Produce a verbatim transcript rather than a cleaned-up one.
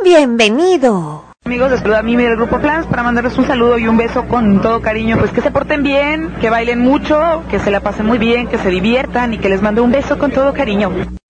Bienvenido. Amigos, les saluda a Mimi del Grupo Flans para mandarles un saludo y un beso con todo cariño. Pues que se porten bien, que bailen mucho, que se la pasen muy bien, que se diviertan y que les mando un beso con todo cariño.